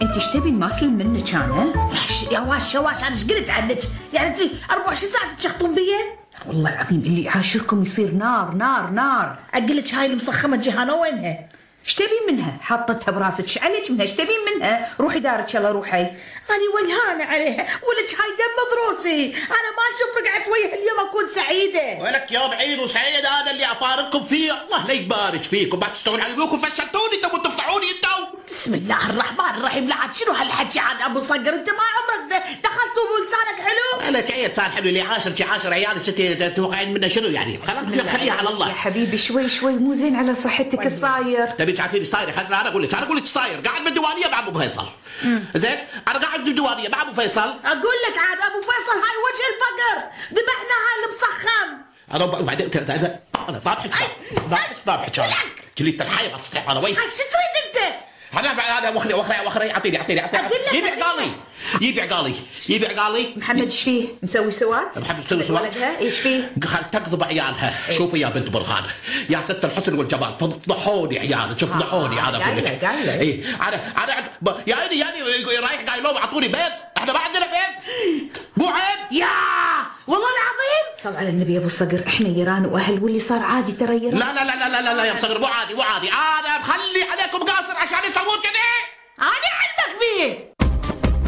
انت ايش تبين ما اسلم منك انا؟ يا واش انا ايش قلت عنك؟ يعني انت 24 ساعه تشخطون بي؟ والله العظيم اللي يعاشركم يصير نار نار نار. اقول لك هاي المسخمه جيهانه وينها؟ ايش تبين منها؟ حاطتها براسك، ايش عليك منها؟ ايش تبين منها؟ روحي دارك يلا روحي. أنا ولهانة عليها، ولك هاي دم ضروسي، أنا ما أشوف رقعت وياها اليوم أكون سعيدة. ولك يوم عيد وسعيد أنا اللي أفارقكم فيه، الله لا يبارك فيكم، ما تشتغلون على أبوكم فشلتوني، تبون تفضحوني أنتوا. بسم الله الرحمن الرحيم، لا عاد شنو هالحكي عاد أبو صقر، أنت ما عمرك دخلتوا بلسانك حلو؟ أنا جاي صار حلو اللي عاشر عيالك تتوقعين منه شنو يعني؟ خليها على الله. يا حبيبي شوي شوي مو زين على صحتك الصاير. تبي تعرفين ايش صاير؟ خليني أنا أقول لك ايش صاير، قاعد بالديوانية مع أبو فيصل. زين؟ أنا قاعد بالديوانية مع أبو فيصل. أقول لك عاد أبو فيصل هاي وجه الفقر، ذبحنا هاي المسخم. أنا وبعدين أنا ضابحك أنا جليت الحي ما تستحق على وجهي. شو تريد أنت؟ أنا وخري أعطيني يبي عقالي محمد ايش فيه؟ مسوي سوات؟ محمد مسوي سوات؟ ايش فيه؟ تقضب عيالها. شوفي يا بنت برهان يا ست الحسن والجمال، فضحوني عيالك، فضحوني انا اقول لك. اي انا يعني رايح قايل لهم اعطوني بيض، احنا ما عندنا بيض مو عيب يا والله العظيم. صل على النبي يا ابو صقر، احنا يران واهل واللي صار عادي ترى يران. لا يا ابو صقر مو عادي، انا بخلي عليكم قاصر عشان يسوون كذا. انا علمك بيه.